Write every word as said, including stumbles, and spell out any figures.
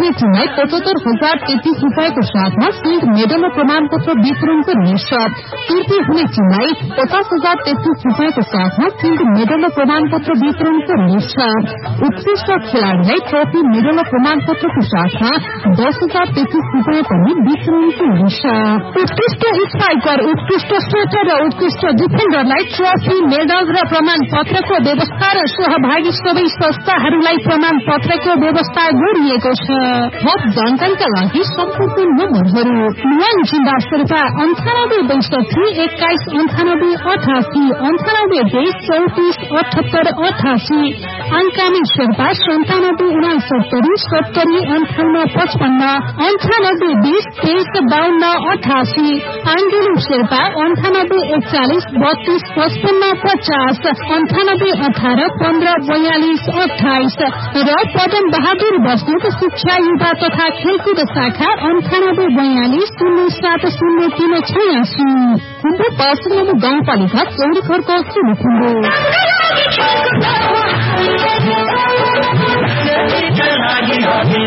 हुने टीमलाई पचहत्तर हजार तेत्तीस रूपियाँको साथमा सिल्ड मेडल र प्रमाणपत्र वितरण गरिनेछ। तृतीय हुने टीमलाई पचास हजार तेत्तीस रूपियाँको साथमा सिल्ड मेडल र प्रमाणपत्र वितरण गरिनेछ। उत्कृष्ट खेलाड़ीलाई ट्रफी मेडल र प्रमाणपत्रको साथमा दस हजार तेत्तीस रूपियाँ पनि वितरण गरिनेछ। उत्कृष्ट स्ट्राइकर, उत्कृष्ट सेटर र उत्कृष्ट डिफेन्डरलाई ट्रफी मेडल र प्रमाणपत्रको व्यवस्था र सहभागी सबै संस्थाहरूलाई प्रमाण पत्रको व्यवस्था गरिएको छ। थप जानकारीका लागि सम्पर्क नम्बरहरू नुवान जिन्दा शेर्पा अन्ठानब्बे बैसठी एक्काइस अन्ठानब्बे अठासी अन्ठानब्बे तेइस चौतिस अठहत्तर अठासी अंकामी शेर्पा सन्तानब्बे उनासत्तरी सत्तरी अन्ठाउन्न पचपन्न अन्ठानब्बे बीस तेइस बाहन्न अठासी आंगेलु शेर्पा अन्ठानब्बे एकचालिस बत्तीस पचपन्न पचास अन्ठानब्बे अठारह पन्ध्र बयालिस अठाइस र पदम बहादुर बस्नेत शिक्षा युवा तथा खेलकुद शाखा अन्ठानब्बे बयालिस शून्य सात शून्य तीन छयासी खुम्बु पाँच नम्बर गाउँपालिका चौरी खर्क